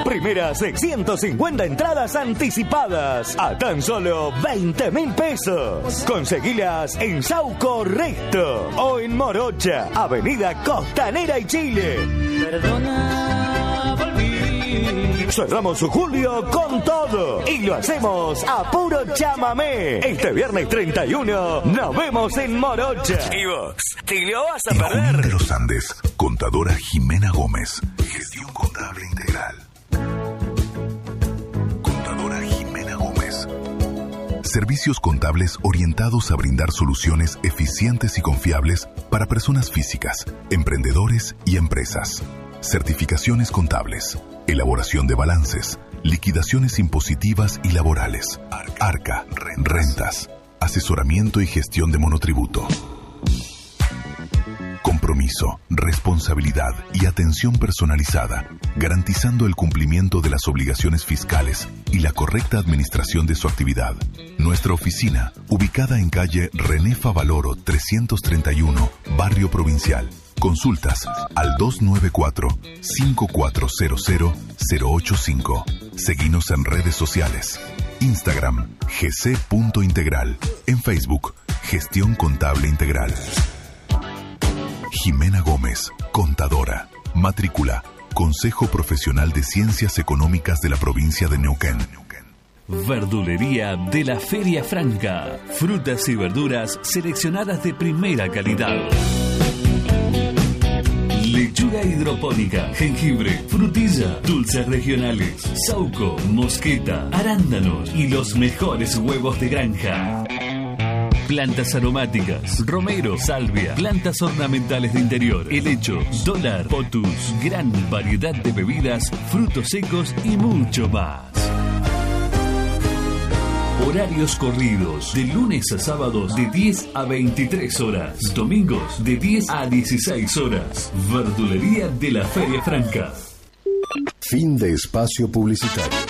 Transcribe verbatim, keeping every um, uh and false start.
Primeras ciento cincuenta entradas anticipadas a tan solo veinte mil pesos. Conseguilas en Sauco Resto o en Morocha, Avenida Costanera y Chile. Perdona, volví. Cerramos julio con todo y lo hacemos a puro chamamé. Este viernes treinta y uno nos vemos en Morocha. ¿Y vos? ¿Te lo vas a En perder? Junín de los Andes, contadora Jimena Gómez. Gestión contable integral. Contadora Jimena Gómez. Servicios contables orientados a brindar soluciones eficientes y confiables para personas físicas, emprendedores y empresas. Certificaciones contables, elaboración de balances, liquidaciones impositivas y laborales, arca, rentas, asesoramiento y gestión de monotributo. Compromiso, responsabilidad y atención personalizada, garantizando el cumplimiento de las obligaciones fiscales y la correcta administración de su actividad. Nuestra oficina, ubicada en calle René Favaloro trescientos treinta y uno, Barrio Provincial. Consultas al dos nueve cuatro, cinco cuatro cero cero, cero ocho cinco. Seguinos en redes sociales. Instagram, gc.integral. En Facebook, Gestión Contable Integral. Jimena Gómez, contadora. Matrícula, Consejo Profesional de Ciencias Económicas de la provincia de Neuquén. Verdulería de la Feria Franca. Frutas y verduras seleccionadas de primera calidad. Lechuga hidropónica, jengibre, frutilla, dulces regionales, sauco, mosqueta, arándanos y los mejores huevos de granja. Plantas aromáticas, romero, salvia, plantas ornamentales de interior, helecho, dólar, potus, gran variedad de bebidas, frutos secos y mucho más. Horarios corridos, de lunes a sábados de diez a veintitrés horas, domingos de diez a dieciséis horas. Verdulería de la Feria Franca. Fin de espacio publicitario.